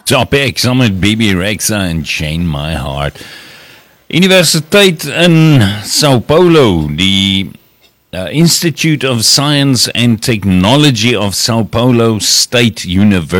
Top X saam met Bibi Rexha en Chain My Heart. Universiteit in Sao Paulo, die Institute of Science and Technology of Sao Paulo State University